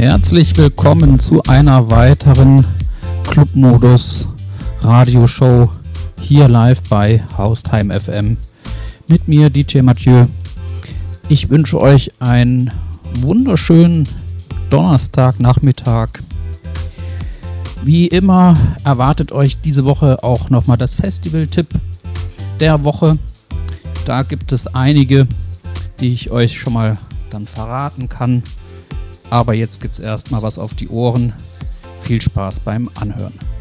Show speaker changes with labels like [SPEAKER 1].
[SPEAKER 1] Herzlich willkommen zu einer weiteren Clubmodus Radioshow hier live bei Haustime FM mit mir DJ Mathieu. Ich wünsche euch einen wunderschönen Donnerstagnachmittag. Wie immer erwartet euch diese Woche auch nochmal das Festival-Tipp der Woche. Da gibt es einige, die ich euch schon mal dann verraten kann. Aber jetzt gibt es erstmal was auf die Ohren. Viel Spaß beim Anhören.